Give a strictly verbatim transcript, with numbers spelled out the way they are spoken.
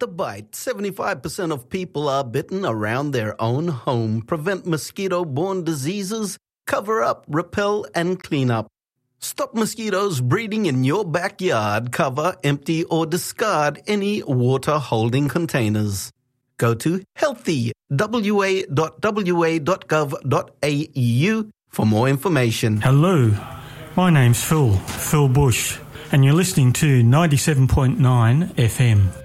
the bite. seventy-five percent of people are bitten around their own home. Prevent mosquito-borne diseases. Cover up, repel, and clean up. Stop mosquitoes breeding in your backyard. Cover, empty, or discard any water-holding containers. Go to healthy w a dot w a dot gov dot a u for more information. Hello, my name's Phil, Phil Bush, and you're listening to ninety-seven point nine F M.